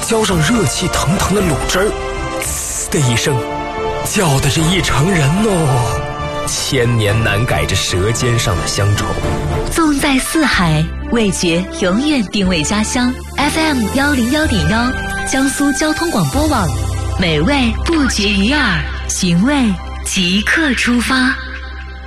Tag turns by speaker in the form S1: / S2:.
S1: 浇上热气腾腾的卤汁儿，呲的一声，叫的这一城人哦，千年难改这舌尖上的乡愁。
S2: 纵在四海，味觉永远定位家乡。FM 101.1，江苏交通广播网，美味不绝于耳，寻味即刻出发。